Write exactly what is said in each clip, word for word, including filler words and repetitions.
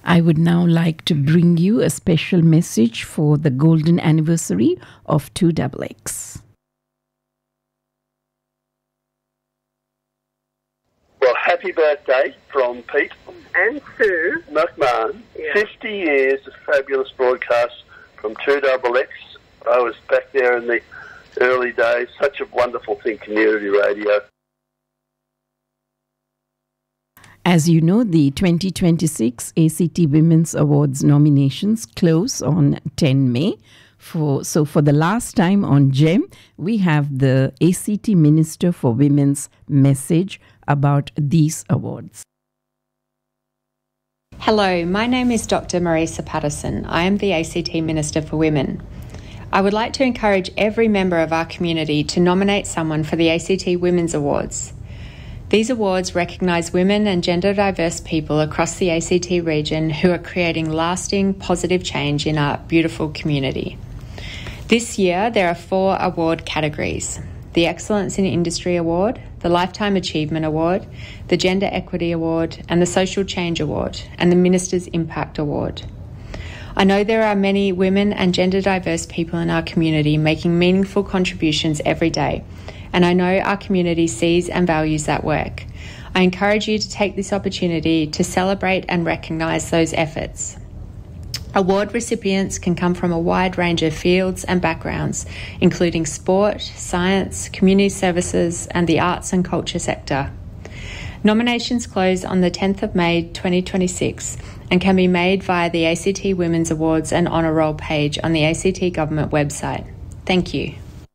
I would now like to bring you a special message for the golden anniversary of two X X. Well, happy birthday from Pete and Sue McMahon. Yeah. fifty years of fabulous broadcasts from two X X. I was back there in the early days. Such a wonderful thing, community radio. As you know, the twenty twenty-six A C T Women's Awards nominations close on the tenth of May. For, so for the last time on GEM, we have the A C T Minister for Women's message about these awards. Hello, my name is Doctor Marisa Patterson. I am the A C T Minister for Women. I would like to encourage every member of our community to nominate someone for the A C T Women's Awards. These awards recognise women and gender diverse people across the A C T region who are creating lasting positive change in our beautiful community. This year there are four award categories: the Excellence in Industry Award, the Lifetime Achievement Award, the Gender Equity Award, and the Social Change Award, and the Minister's Impact Award. I know there are many women and gender diverse people in our community making meaningful contributions every day, and I know our community sees and values that work. I encourage you to take this opportunity to celebrate and recognise those efforts. Award recipients can come from a wide range of fields and backgrounds, including sport, science, community services, and the arts and culture sector. Nominations close on the tenth of May twenty twenty-six and can be made via the A C T Women's Awards and Honour Roll page on the A C T Government website. Thank you.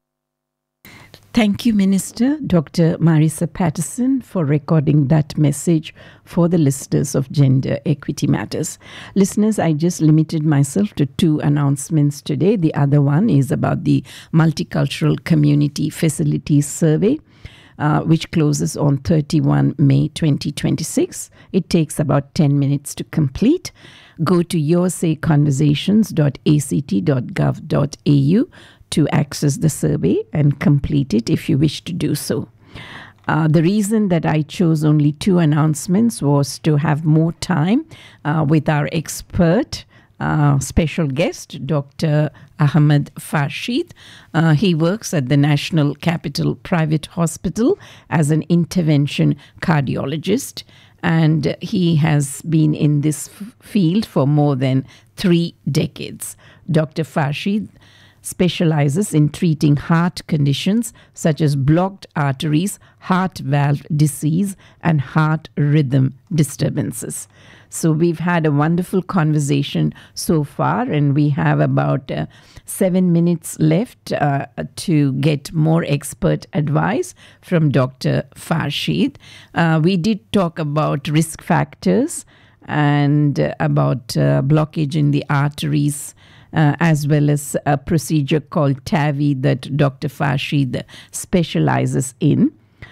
Thank you, Minister Doctor Marisa Patterson, for recording that message for the listeners of Gender Equity Matters. Listeners, I just limited myself to two announcements today. The other one is about the Multicultural Community Facilities Survey, uh, which closes on thirty-first of May twenty twenty-six. It takes about ten minutes to complete. Go to your say conversations dot a c t dot gov dot a u to access the survey and complete it if you wish to do so. Uh, the reason that I chose only two announcements was to have more time uh, with our expert, uh, special guest, Doctor Ahmed Farshid. Uh, he works at the National Capital Private Hospital as an intervention cardiologist, and he has been in this f- field for more than three decades. Doctor Farshid specializes in treating heart conditions such as blocked arteries, heart valve disease, and heart rhythm disturbances. So we've had a wonderful conversation so far, and we have about uh, seven minutes left uh, to get more expert advice from Doctor Farshid. Uh, we did talk about risk factors and uh, about uh, blockage in the arteries, Uh, as well as a procedure called T A V I that Doctor Farshid specializes in.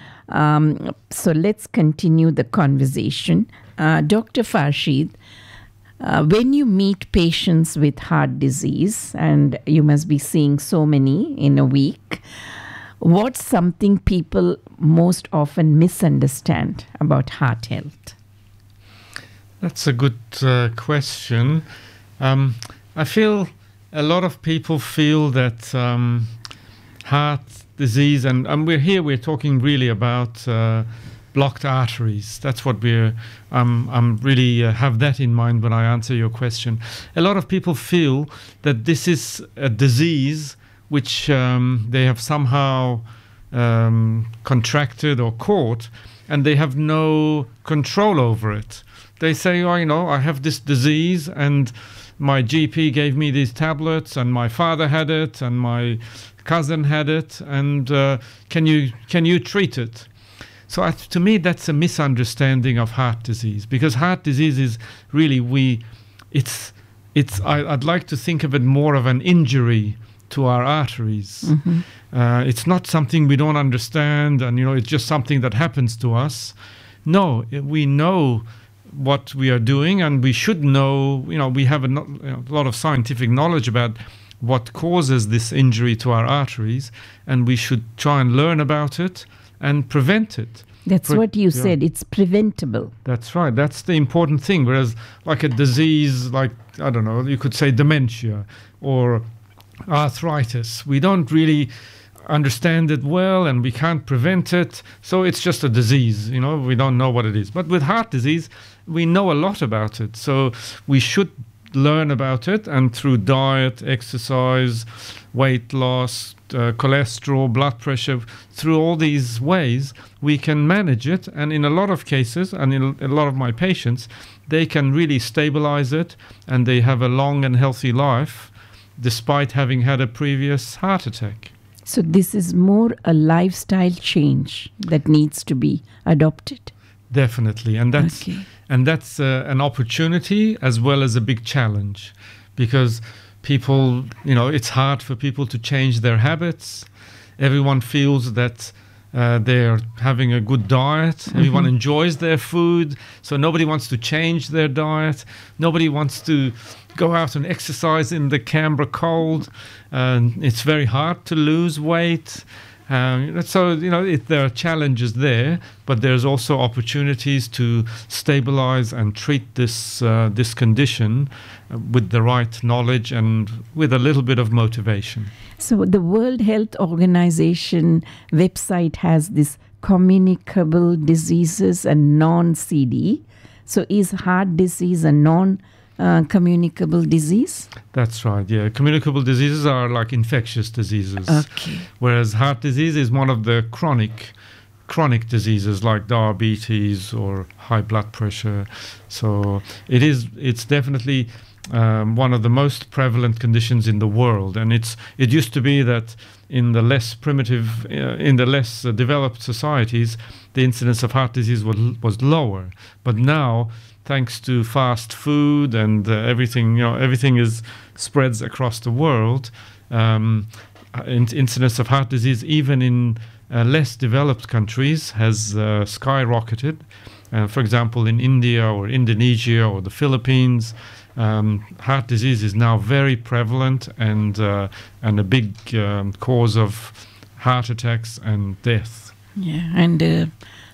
Um, so let's continue the conversation. Uh, Doctor Farshid, uh, when you meet patients with heart disease, and you must be seeing so many in a week, what's something people most often misunderstand about heart health? That's a good uh, question. Um, I feel a lot of people feel that um, heart disease, and, and we're here, we're talking really about uh, blocked arteries. That's what we're, um, I'm really uh, have that in mind when I answer your question. A lot of people feel that this is a disease which um, they have somehow um, contracted or caught, and they have no control over it. They say, oh, you know, I have this disease, and my G P gave me these tablets, and my father had it, and my cousin had it, and uh, can you can you treat it? So I, to me, that's a misunderstanding of heart disease, because heart disease is really we, it's it's. I, I'd like to think of it more of an injury to our arteries. Mm-hmm. Uh, it's not something we don't understand, and you know, it's just something that happens to us. No, it, we know what we are doing, and we should know, you know, we have a, no, a lot of scientific knowledge about what causes this injury to our arteries, and we should try and learn about it and prevent it. That's Pre- what you yeah. said. It's preventable. That's right. That's the important thing. Whereas, like a disease, like, I don't know, you could say dementia or arthritis, we don't really understand it well and we can't prevent it. So it's just a disease, you know, we don't know what it is. But with heart disease, we know a lot about it. So we should learn about it, and through diet, exercise, weight loss, uh, cholesterol, blood pressure, through all these ways, we can manage it. And in a lot of cases, and in a lot of my patients, they can really stabilize it, and they have a long and healthy life despite having had a previous heart attack. So this is more a lifestyle change that needs to be adopted. Definitely, and that's Okay. and that's uh, an opportunity as well as a big challenge, because people, you know, it's hard for people to change their habits. Everyone feels that uh, they're having a good diet. Mm-hmm. Everyone enjoys their food, so nobody wants to change their diet. Nobody wants to go out and exercise in the Canberra cold. Uh, it's very hard to lose weight. Um, so, you know, it, there are challenges there, but there's also opportunities to stabilize and treat this uh, this condition uh, with the right knowledge and with a little bit of motivation. So the World Health Organization website has this communicable diseases and non-C D. So is heart disease a non Uh, communicable disease? That's right, yeah. Communicable diseases are like infectious diseases. Okay. Whereas heart disease is one of the chronic chronic diseases like diabetes or high blood pressure. So it is it's definitely um, one of the most prevalent conditions in the world. And it's it used to be that in the less primitive, uh, in the less uh, developed societies, the incidence of heart disease was, was lower. But now, thanks to fast food and uh, everything, you know, everything is spreads across the world. Um, in, incidence of heart disease, even in uh, less developed countries, has uh, skyrocketed. Uh, for example, in India or Indonesia or the Philippines, um, heart disease is now very prevalent and uh, and a big um, cause of heart attacks and death. Yeah, and uh,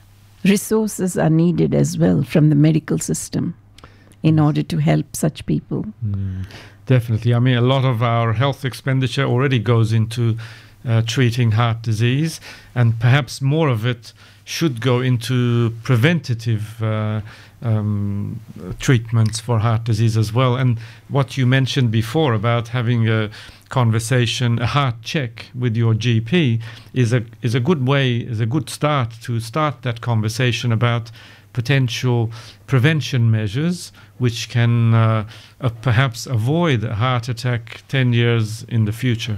resources are needed as well from the medical system in order to help such people. Mm, definitely. I mean, a lot of our health expenditure already goes into uh, treating heart disease, and perhaps more of it should go into preventative uh, um, treatments for heart disease as well. And what you mentioned before about having a conversation, a heart check with your G P is a is a good way, is a good start to start that conversation about potential prevention measures which can uh, uh, perhaps avoid a heart attack ten years in the future.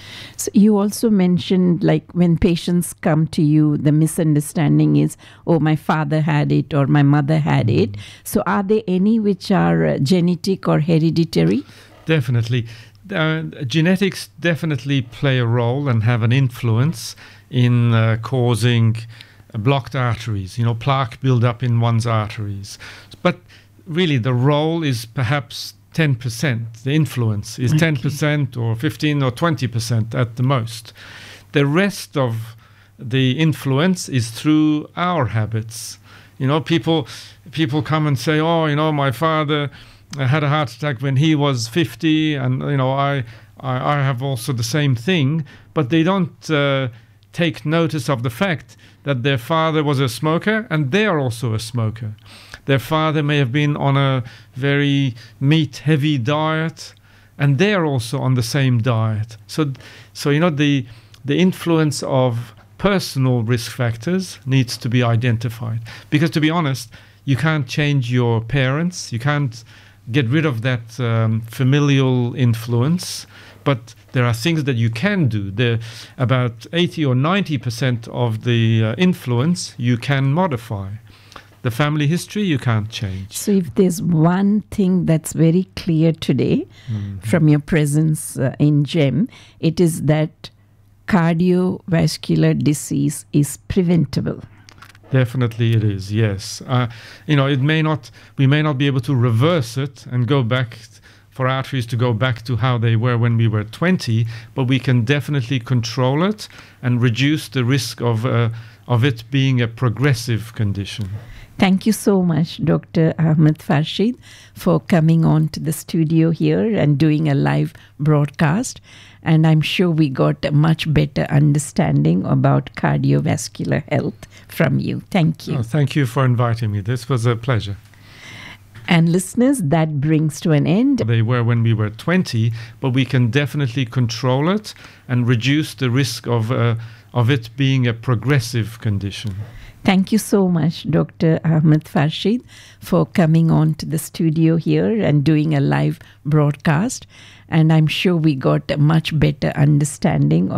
So you also mentioned, like, when patients come to you, the misunderstanding is, oh, my father had it or my mother had mm. it. So are there any which are uh, genetic or hereditary? Definitely. Uh, genetics definitely play a role and have an influence in uh, causing uh, blocked arteries, you know, plaque build-up in one's arteries. But really the role is perhaps ten percent. The influence is okay. ten percent or fifteen or twenty percent at the most. The rest of the influence is through our habits. You know, people people come and say, oh, you know, my father I had a heart attack when he was fifty, and you know I, I, I have also the same thing, but they don't uh, take notice of the fact that their father was a smoker and they are also a smoker. Their father may have been on a very meat-heavy diet, and they are also on the same diet. So, so you know the the influence of personal risk factors needs to be identified, because to be honest, you can't change your parents, you can't get rid of that um, familial influence, but there are things that you can do. There, about eighty or ninety percent of the uh, influence you can modify. The family history you can't change. So if there's one thing that's very clear today mm-hmm. from your presence uh, in GEM, it is that cardiovascular disease is preventable. Definitely it is, yes. Uh, you know, it may not, we may not be able to reverse it and go back for arteries to go back to how they were when we were twenty, but we can definitely control it and reduce the risk of uh, of it being a progressive condition. Thank you so much, Doctor Ahmed Farshid, for coming on to the studio here and doing a live broadcast. And I'm sure we got a much better understanding about cardiovascular health from you. Thank you. Oh, thank you for inviting me. This was a pleasure. And listeners, that brings to an end. They were when we were twenty, but we can definitely control it and reduce the risk of uh, of it being a progressive condition. Thank you so much, Doctor Ahmed Farshid, for coming on to the studio here and doing a live broadcast. And I'm sure we got a much better understanding